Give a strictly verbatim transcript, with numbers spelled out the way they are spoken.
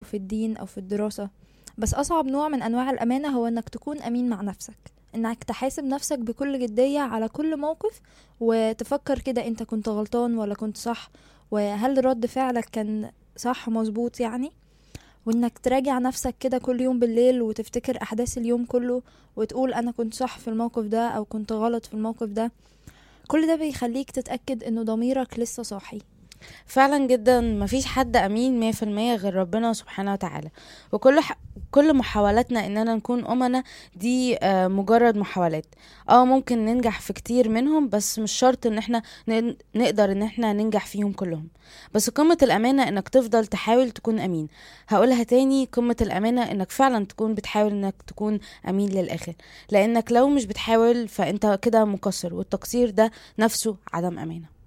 في الدين أو في الدراسة. بس أصعب نوع من أنواع الأمانة هو أنك تكون أمين مع نفسك، أنك تحاسب نفسك بكل جدية على كل موقف، وتفكر كده أنت كنت غلطان ولا كنت صح، وهل رد فعلك كان صح مظبوط يعني. وانك تراجع نفسك كده كل يوم بالليل وتفتكر احداث اليوم كله وتقول انا كنت صح في الموقف ده او كنت غلط في الموقف ده. كل ده بيخليك تتأكد انه ضميرك لسه صاحي. فعلا جدا، مفيش حد امين مية في المية غير ربنا سبحانه وتعالى. وكل ح... كل محاولاتنا اننا نكون امنا دي آه، مجرد محاولات. اه ممكن ننجح في كتير منهم، بس مش شرط ان احنا ن... نقدر ان احنا ننجح فيهم كلهم. بس قمة الامانة انك تفضل تحاول تكون امين. هقولها تاني، قمة الامانة انك فعلا تكون بتحاول انك تكون امين للاخر. لانك لو مش بتحاول فانت كده مقصر، والتقصير ده نفسه عدم امانة.